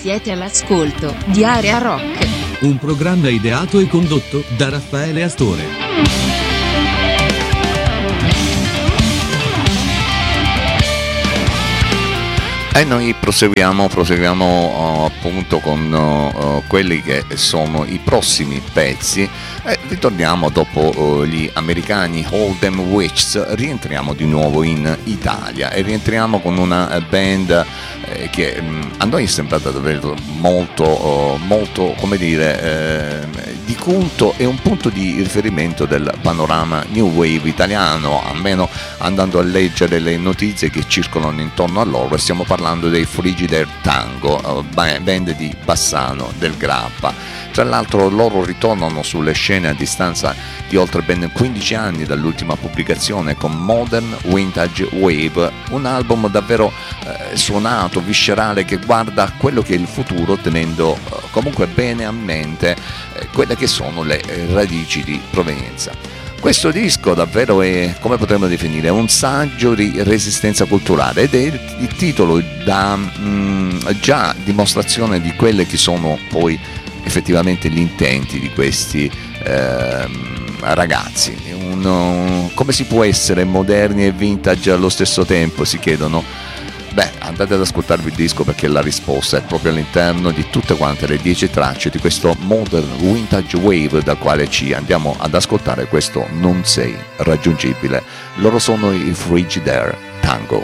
Siete all'ascolto di Area Rock, un programma ideato e condotto da Raffaele Astore. E noi proseguiamo appunto con quelli che sono i prossimi pezzi. Ritorniamo dopo gli americani Hold 'Em Witches, rientriamo di nuovo in Italia e rientriamo con una band che a noi è sembrata davvero molto come dire di culto e un punto di riferimento del panorama new wave italiano, almeno andando a leggere le notizie che circolano intorno a loro. E stiamo parlando dei Frigidaire Tango, band di Bassano del Grappa. Tra l'altro loro ritornano sulle scene a distanza di oltre ben 15 anni dall'ultima pubblicazione con Modern Vintage Wave, un album davvero suonato, viscerale, che guarda a quello che è il futuro, tenendo comunque bene a mente quelle che sono le radici di provenienza. Questo disco davvero è, come potremmo definire, un saggio di resistenza culturale, ed è il titolo da già dimostrazione di quelle che sono poi effettivamente gli intenti di questi ragazzi. Come si può essere moderni e vintage allo stesso tempo, si chiedono? Beh, andate ad ascoltarvi il disco, perché la risposta è proprio all'interno di tutte quante le 10 tracce di questo Modern Vintage Wave, dal quale ci andiamo ad ascoltare questo Non sei raggiungibile. Loro sono i Frigidaire Tango.